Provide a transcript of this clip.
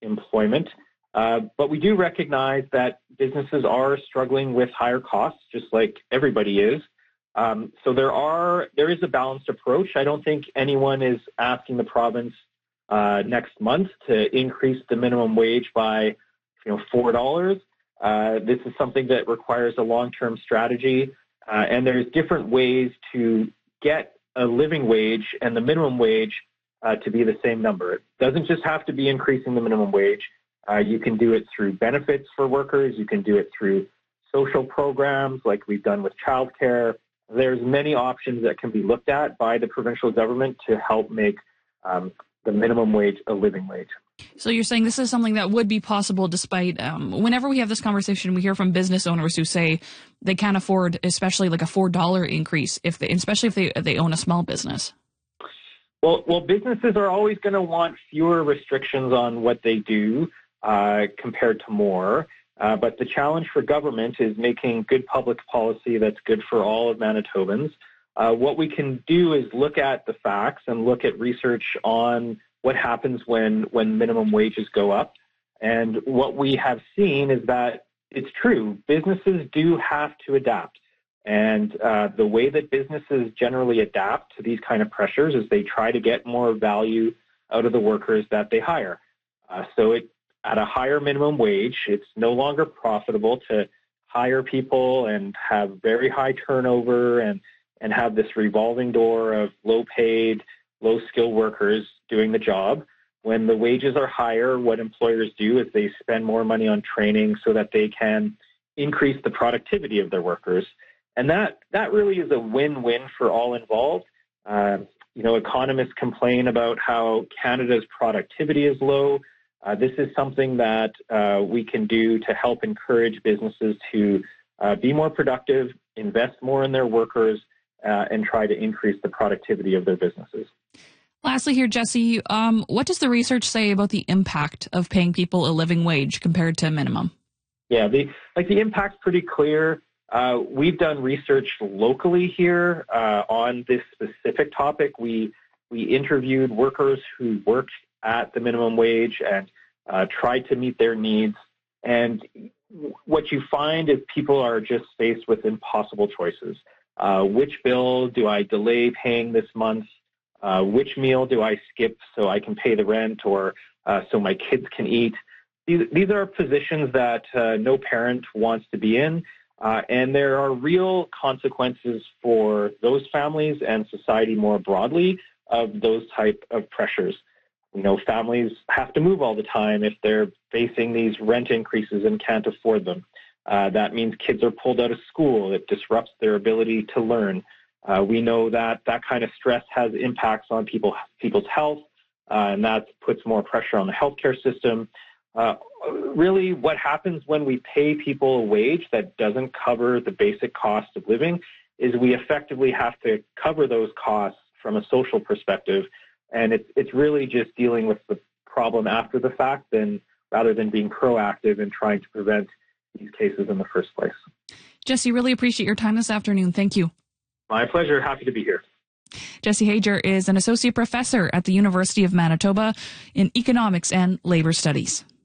employment. But we do recognize that businesses are struggling with higher costs, just like everybody is. So there is a balanced approach. I don't think anyone is asking the province next month to increase the minimum wage by $4. This is something that requires a long-term strategy, and there's different ways to get a living wage and the minimum wage to be the same number. It doesn't just have to be increasing the minimum wage. You can do it through benefits for workers. You can do it through social programs like we've done with childcare. There's many options that can be looked at by the provincial government to help make the minimum wage a living wage. So you're saying this is something that would be possible despite, whenever we have this conversation, we hear from business owners who say they can't afford, especially like a $4 increase, especially if they own a small business. Well, businesses are always going to want fewer restrictions on what they do compared to more. But the challenge for government is making good public policy that's good for all of Manitobans. What we can do is look at the facts and look at research on what happens when minimum wages go up. And what we have seen is that it's true. Businesses do have to adapt. And the way that businesses generally adapt to these kind of pressures is they try to get more value out of the workers that they hire. At a higher minimum wage, it's no longer profitable to hire people and have very high turnover and have this revolving door of low-paid, low-skilled workers doing the job. When the wages are higher, what employers do is they spend more money on training so that they can increase the productivity of their workers. And that really is a win-win for all involved. Economists complain about how Canada's productivity is low. This is something that we can do to help encourage businesses to be more productive, invest more in their workers, and try to increase the productivity of their businesses. Lastly here, Jesse, what does the research say about the impact of paying people a living wage compared to a minimum? Yeah, the impact's pretty clear. We've done research locally here on this specific topic. We interviewed workers who worked at the minimum wage and tried to meet their needs. And what you find is people are just faced with impossible choices. Which bill do I delay paying this month? Which meal do I skip so I can pay the rent or so my kids can eat? These are positions that no parent wants to be in. And there are real consequences for those families and society more broadly of those type of pressures. Families have to move all the time if they're facing these rent increases and can't afford them. That means kids are pulled out of school. It disrupts their ability to learn. We know that kind of stress has impacts on people's health, and that puts more pressure on the healthcare system. Really, what happens when we pay people a wage that doesn't cover the basic cost of living is we effectively have to cover those costs from a social perspective, and it's really just dealing with the problem after the fact rather than being proactive and trying to prevent these cases in the first place. Jesse, really appreciate your time this afternoon. Thank you. My pleasure. Happy to be here. Jesse Hager is an associate professor at the University of Manitoba in economics and labor studies.